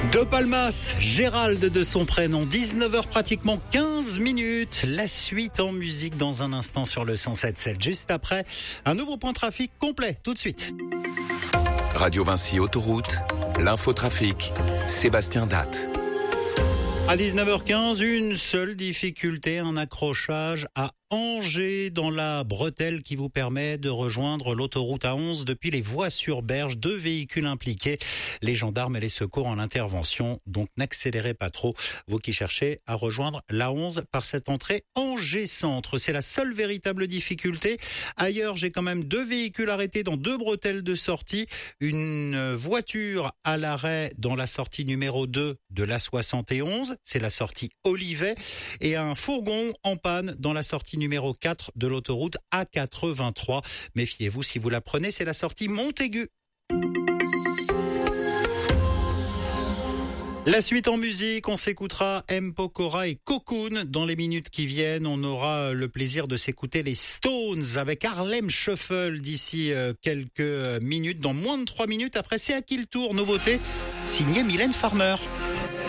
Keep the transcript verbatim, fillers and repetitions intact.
De Palmas, Gérald de son prénom, dix-neuf heures pratiquement quinze minutes. La suite en musique dans un instant sur le cent sept virgule sept. Juste après, un nouveau point trafic complet, tout de suite. Radio Vinci Autoroute, l'infotrafic, Sébastien Datte. À dix-neuf heures quinze, une seule difficulté, un accrochage à Angers dans la bretelle qui vous permet de rejoindre l'autoroute A onze depuis les voies sur berge. Deux véhicules impliqués, les gendarmes et les secours en intervention. Donc n'accélérez pas trop, vous qui cherchez à rejoindre l'A onze par cette entrée Angers Centre. C'est la seule véritable difficulté. Ailleurs, j'ai quand même deux véhicules arrêtés dans deux bretelles de sortie. Une voiture à l'arrêt dans la sortie numéro deux de l'A soixante et onze, c'est la sortie Olivet, et un fourgon en panne dans la sortie numéro quatre de l'autoroute A quatre-vingt-trois. Méfiez-vous si vous la prenez, c'est la sortie Montaigu. La suite en musique, on s'écoutera M. Pokora et Cocoon. Dans les minutes qui viennent, on aura le plaisir de s'écouter les Stones avec Harlem Shuffle d'ici quelques minutes. Dans moins de trois minutes, après c'est à qui le tour? Nouveauté, signé Mylène Farmer.